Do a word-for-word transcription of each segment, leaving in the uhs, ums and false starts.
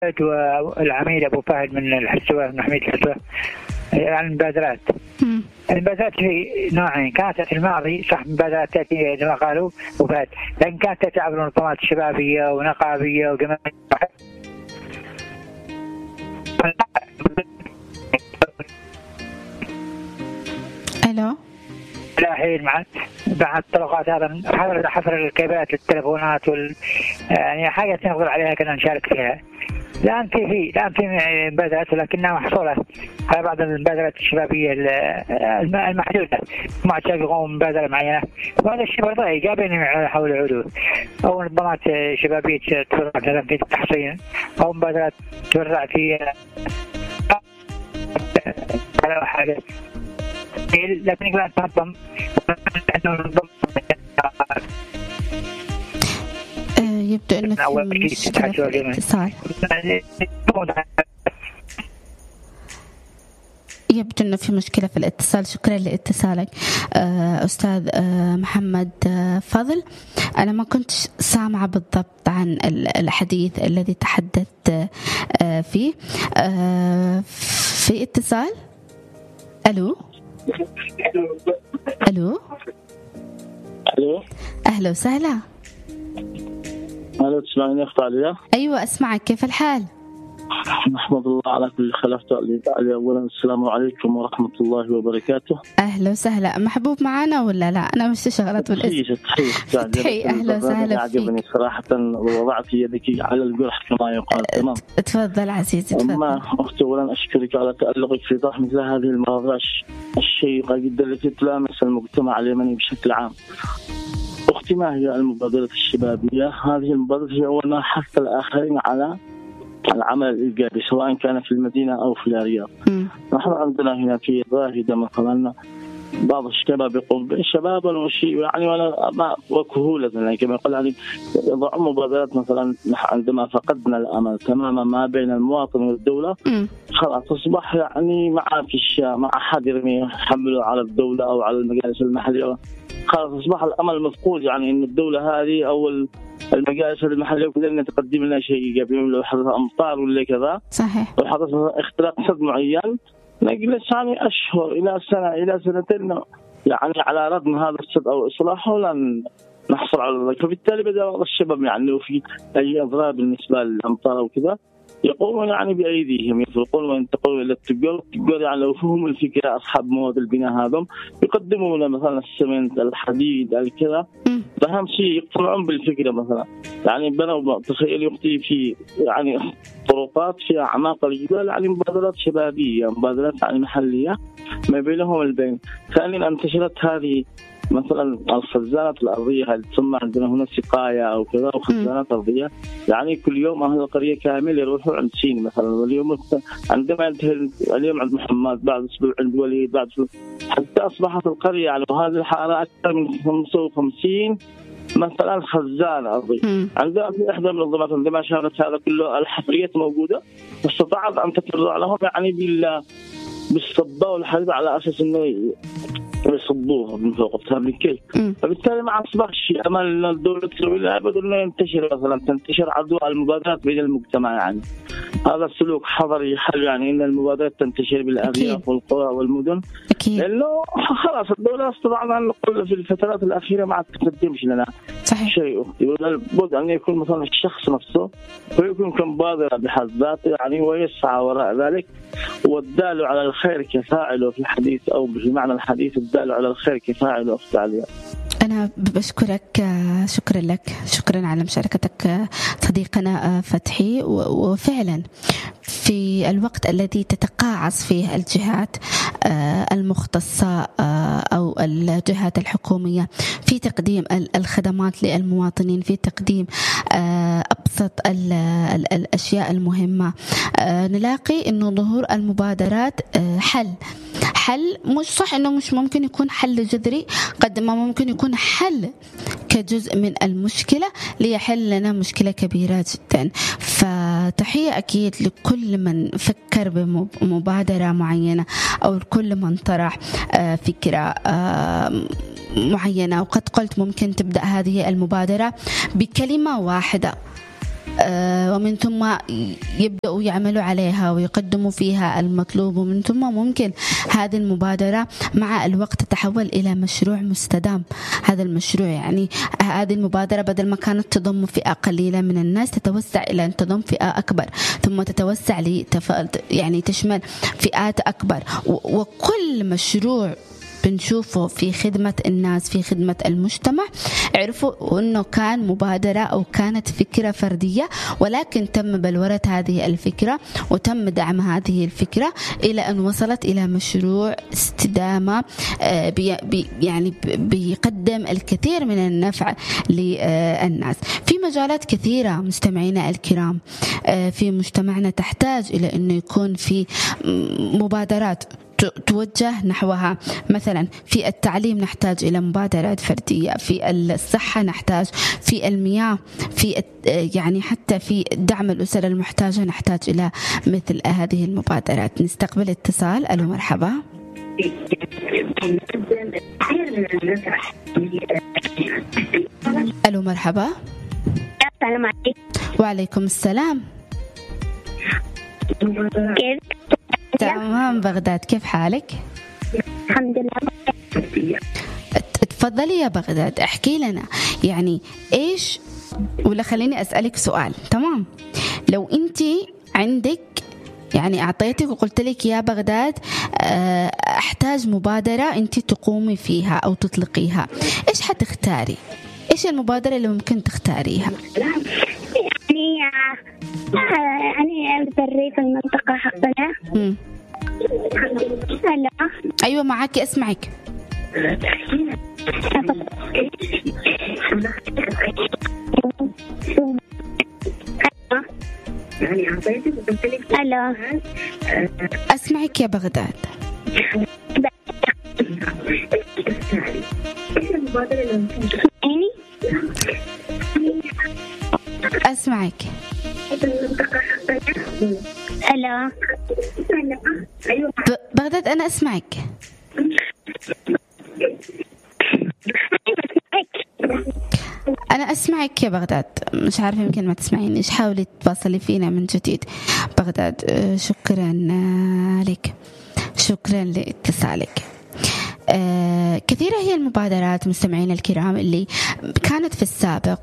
والعميد أبو فهد من الحسوة من حميد الحسوة عن المبادرات. المبادرات في نوعين، كانت في الماضي صح مبادرات تأتي زي ما قالوا وفهد، لكن كانت تأتي عبر منظمات شبابية ونقابية وجماعية. ألو لا حين مع مع الطرقات هذا حفر حفر الكابلات للتلفونات وال يعني حاجة نقدر عليها كنا نشارك فيها. الآن في في الآن في مبادرات ولكنها محصورة على بعض المبادرات الشبابية المحدودة، ما تقوم مبادرة معينة، وهذا الشيء برضه إيجابي حول العدو أو منظمات شبابية تفرع مثلا في التحصين أو مبادرات تفرع في على حاجة، لكن يقول أن تنظم يبدو أنه في مشكلة في الاتصال. يبدو أنه في مشكلة في الاتصال. شكرا لاتصالك أستاذ محمد فضل. أنا ما كنت سامعة بالضبط عن الحديث الذي تحدثت فيه. في اتصال. ألو ألو ألو أهلا وسهلا. ألو تسمعني أخت عليا؟ أيوة أسمعك، كيف الحال؟ نحمد الله على كل خلافته. أولا السلام عليكم ورحمة الله وبركاته. أهلا وسهلا. محبوب معنا ولا لا؟ أنا مش شغلت بالاسم. تحية تحية. أهلا وسهلا فيك. صراحة وضعت يدك على الجرح كما يقال. تمام. تفضل عزيزي تفضل. أما أختي أولا أشكرك على تألقك في طرح مثل هذه المواضيع الشيقة جدا التي تلامس المجتمع اليمني بشكل عام. أختي، ما هي المبادرة الشبابية؟ هذه المبادرة هي أولا حث الآخرين على العمل الإيجابي سواء كان في المدينة أو في الرياض. نحن عندنا هنا في الراهدة مثلا بعض الشباب يقول شبابا وشيء يعني ولا ما وكهولة يعني كما يقول يعني يضع مبادرات مثلا. عندما فقدنا الأمل تماما ما بين المواطن والدولة خلاص أصبح يعني ما فيش ما أحد يرمي حمله على الدولة أو على المجالس المحلية، خلاص أصبح الأمل مفقود يعني إن الدولة هذه أو المجالس المحلية وكذا أن تقدم لنا شيء إيجابي. لو حدث أمطار ولا كذا صحيح، لو حدث اختراق سد معين نجلس يعني أشهر إلى سنة إلى سنتين يعني على ردم هذا السد أو إصلاحه لن نحصل على ذلك. فبالتالي بدأ بعض الشباب يعني لو في أي أضرار بالنسبة للأمطار أو كذا يقومون يعني بأيديهم يفرقون وينتقلون إلى التجار. التجار يعني لو فهم الفكرة أصحاب مواد البناء هذم يقدمون مثلا السمنت الحديد الكذا، فهم شيء يقتنعون بالفكرة مثلا. يعني بنوا تخيل يختي في يعني طرقات في أعماق الجبال يعني مبادرات شبابية مبادرات يعني محلية ما بينهم البين. ثانيا انتشرت هذه مثلا الخزانات الأرضية اللي تسمى عندنا هنا سقاية أو كذا وخزانات أرضية، يعني كل يوم أهل القرية كامل يروحوا عند سين مثلا، واليوم عندما ينتهي اليوم عند محمد بعد أسبوع عند وليد بعد أسبوع حتى أصبحت القرية على يعني هذه الحارة أكثر من خمسة وخمسين مثلا خزان أرضي. عندنا في إحدى المنظمات عندما شاهدت هذا كله الحفريات موجودة واستطاعت أن تتبرع لهم يعني بال بالصبا والحديد على أساس إنه يصبوها من فوق بتابلين كيف. فبالتالي ما أصبحش أمل الدولة السورية أبدا إنه ينتشر مثلا تنتشر عدوى المبادرات بين المجتمع. يعني هذا السلوك حضري حل يعني إن المبادرات تنتشر بالأرياف والقرى والمدن أكيد. لأنه خلاص الدولة استطاعنا أن نقول في الفترات الأخيرة ما تقدمش لنا صحيح. شيء. لابد أن يكون مثلا الشخص نفسه ويكون كمبادرة بحد ذاته يعني ويسعى وراء ذلك، والدال على الخير كفاعله في حديث أو بمعنى الحديث الدال على الخير كفاعله أخت عليا. أنا بشكرك، شكرا لك، شكرا على مشاركتك صديقنا فتحي. وفعلا في الوقت الذي تتقاعس فيه الجهات المختصة أو الجهات الحكومية في تقديم الخدمات للمواطنين، في تقديم أبسط الأشياء المهمة، نلاقي إنه ظهور المبادرات حل حل مش صح إنه مش ممكن يكون حل جذري قد ما ممكن يكون حل كجزء من المشكلة ليحل لنا مشكلة كبيرة جدا. فتحية أكيد لكل من فكر بمبادرة معينة أو كل من طرح فكرة معينة. وقد قلت ممكن تبدأ هذه المبادرة بكلمة واحدة ومن ثم يبدأوا يعملوا عليها ويقدموا فيها المطلوب، ومن ثم ممكن هذه المبادرة مع الوقت تتحول إلى مشروع مستدام. هذا المشروع يعني هذه المبادرة بدل ما كانت تضم فئة قليلة من الناس تتوسع إلى أن تضم فئة أكبر، ثم تتوسع لتف... يعني تشمل فئات أكبر. وكل مشروع بنشوفه في خدمة الناس في خدمة المجتمع عرفوا أنه كان مبادرة أو كانت فكرة فردية، ولكن تم بلورة هذه الفكرة وتم دعم هذه الفكرة إلى أن وصلت إلى مشروع استدامة بي بي يعني بيقدم الكثير من النفع للناس في مجالات كثيرة. مستمعينا الكرام، في مجتمعنا تحتاج إلى أنه يكون في مبادرات توجه نحوها. مثلا في التعليم نحتاج إلى مبادرات فردية، في الصحة نحتاج، في المياه، في يعني حتى في دعم الأسر المحتاجة نحتاج إلى مثل هذه المبادرات. نستقبل اتصال. ألو مرحبا. ألو مرحبا. السلام عليكم. وعليكم السلام. كيف؟ تمام بغداد، كيف حالك؟ الحمد لله. تفضلي يا بغداد، احكي لنا يعني ايش، ولا خليني اسألك سؤال. تمام، لو انتي عندك يعني اعطيتك وقلت لك يا بغداد احتاج مبادرة انتي تقومي فيها او تطلقيها، ايش حتختاري؟ ايش المبادرة اللي ممكن تختاريها؟ يعني يعني الريف المنطقة حقنا. امم هلا. ايوه معاكي، اسمعك. هلا. اسمعك يا بغداد. اسمعك. هلا. بغداد أنا أسمعك. أنا أسمعك يا بغداد، مش عارفة يمكن ما تسمعينيش، حاولي تواصلي فينا من جديد. بغداد شكرا لك، شكرا لاتصالك. آه كثيرة هي المبادرات مستمعين الكرام اللي كانت في السابق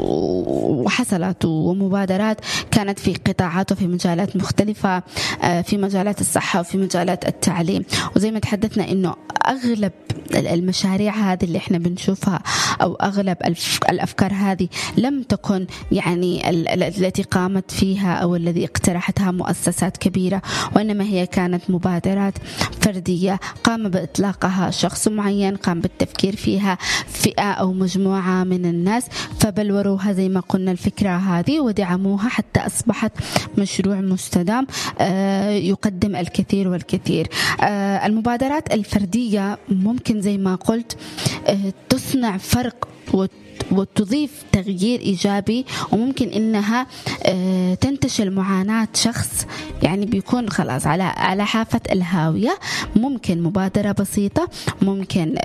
وحصلت، ومبادرات كانت في قطاعات وفي مجالات مختلفة، آه في مجالات الصحة وفي مجالات التعليم. وزي ما تحدثنا إنه أغلب المشاريع هذه اللي احنا بنشوفها أو أغلب الأفكار هذه لم تكن يعني التي قامت فيها أو الذي اقترحتها مؤسسات كبيرة، وإنما هي كانت مبادرات فردية قام بإطلاقها شخص معين، قام بالتفكير فيها فئة أو مجموعة من الناس، فبلوروها زي ما قلنا الفكرة هذه ودعموها حتى أصبحت مشروع مستدام يقدم الكثير والكثير. المبادرات الفردية ممكن زي ما قلت تصنع فرق وتضيف تغيير إيجابي، وممكن إنها تنتشل معاناة شخص يعني بيكون خلاص على على حافة الهاوية. ممكن مبادرة بسيطة، ممكن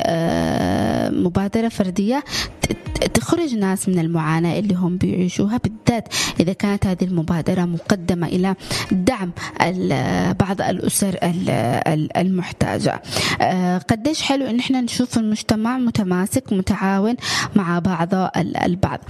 مبادرة فردية تخرج ناس من المعاناة اللي هم بيعيشوها، بالذات إذا كانت هذه المبادرة مقدمة إلى دعم بعض الأسر المحتاجة. قديش حلو إن احنا نشوف المجتمع متماسك متعاون مع بعض البعض.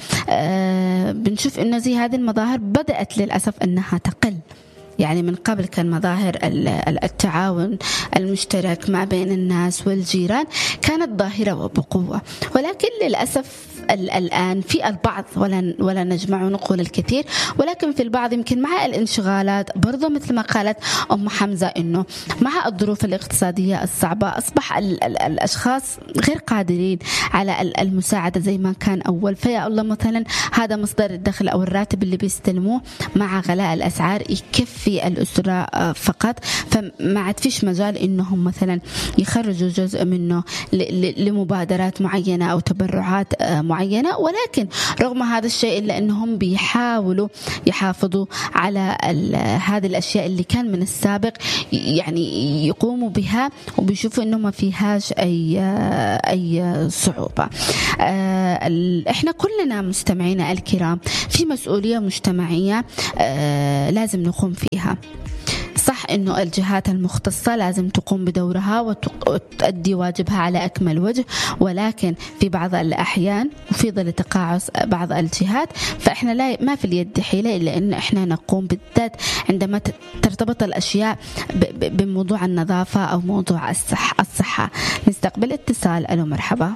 بنشوف إنه زي هذه المظاهر بدأت للأسف أنها تقل. يعني من قبل كان مظاهر التعاون المشترك ما بين الناس والجيران كانت ظاهرة وبقوة، ولكن للأسف الآن في البعض، ولا ولا نجمع نقول الكثير، ولكن في البعض يمكن مع الانشغالات برضو مثل ما قالت أم حمزة إنه مع الظروف الاقتصادية الصعبة أصبح ال ال الأشخاص غير قادرين على المساعدة زي ما كان أول. فيا الله مثلا هذا مصدر الدخل أو الراتب اللي بيستلموه مع غلاء الأسعار يكفي الأسرة فقط، فما عاد فيش مجال إنهم مثلا يخرجوا جزء منه لمبادرات معينة أو تبرعات معينة معينة، ولكن رغم هذا الشيء إلا أنهم بيحاولوا يحافظوا على هذه الأشياء اللي كان من السابق يعني يقوموا بها، وبيشوفوا أنه ما فيهاش أي أي صعوبة. إحنا كلنا مستمعينا الكرام في مسؤولية مجتمعية لازم نقوم فيها. صح إنه الجهات المختصة لازم تقوم بدورها وتؤدي واجبها على أكمل وجه، ولكن في بعض الأحيان وفي ظل تقاعس بعض الجهات فإحنا لا ما في اليد حيلة إلا إن إحنا نقوم، بالذات عندما ترتبط الأشياء بموضوع النظافة أو موضوع الصحة. الصحة نستقبل اتصال. ألو مرحبا.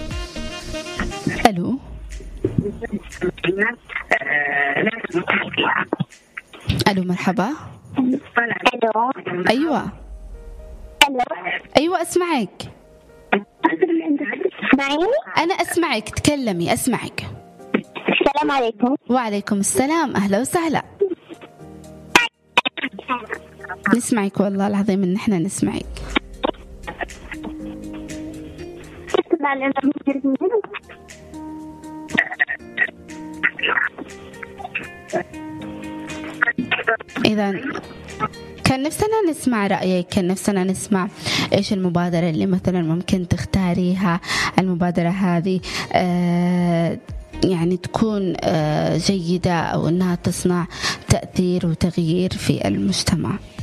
ألو ألو مرحبا. ألو. أيوة. ألو. أيوة أسمعك. اسمعيني؟ أنا أسمعك، تكلمي أسمعك. السلام عليكم. وعليكم السلام، أهلا وسهلا. نسمعك والله العظيم إن إحنا نسمعك. إذا كان نفسنا نسمع رأيك، كان نفسنا نسمع إيش المبادرة اللي مثلا ممكن تختاريها. المبادرة هذه آه يعني تكون آه جيدة أو أنها تصنع تأثير وتغيير في المجتمع.